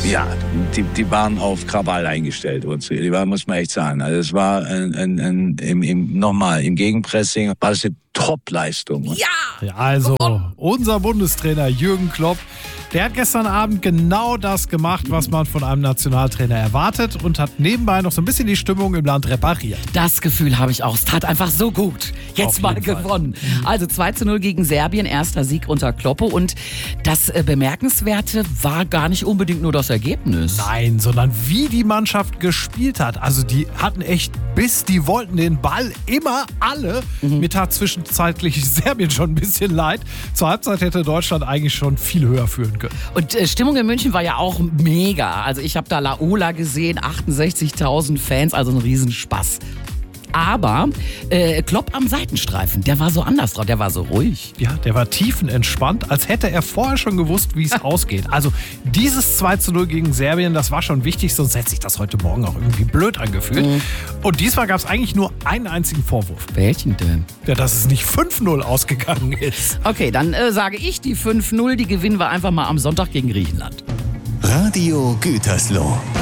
Ja, die waren auf Krawall eingestellt. Muss man echt sagen. Also es war im Gegenpressing war es eine Top-Leistung. Ja, also unser Bundestrainer Jürgen Klopp, der hat gestern Abend genau das gemacht, was man von einem Nationaltrainer erwartet und hat nebenbei noch so ein bisschen die Stimmung im Land repariert. Das Gefühl habe ich auch. Es tat einfach so gut. Jetzt mal gewonnen. Also 2:0 gegen Serbien, erster Sieg unter Kloppe. Und das Bemerkenswerte war gar nicht unbedingt nur das Ergebnis. Nein, sondern wie die Mannschaft gespielt hat. Also die hatten echt, bis die wollten den Ball immer alle. Mir tat zwischenzeitlich Serbien schon ein bisschen leid. Zur Halbzeit hätte Deutschland eigentlich schon viel höher führen können. Und Stimmung in München war ja auch mega. Also ich habe da Laola gesehen, 68.000 Fans, also ein Riesenspaß. Aber Klopp am Seitenstreifen, der war so anders drauf, der war so ruhig. Ja, der war tiefenentspannt, als hätte er vorher schon gewusst, wie es ausgeht. Also dieses 2:0 gegen Serbien, das war schon wichtig, sonst hätte sich das heute Morgen auch irgendwie blöd angefühlt. Und diesmal gab es eigentlich nur einen einzigen Vorwurf. Welchen denn? Ja, dass es nicht 5:0 ausgegangen ist. Okay, dann sage ich die 5:0, die gewinnen wir einfach mal am Sonntag gegen Griechenland. Radio Gütersloh.